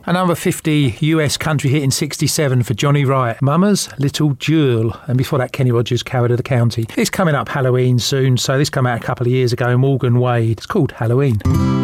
A number 50 US country hit in 67 for Johnny Wright, Mama's Little Jewel. And before that, Kenny Rogers, Coward of the County. It's coming up Halloween soon, so this came out a couple of years ago, Morgan Wade. It's called Halloween.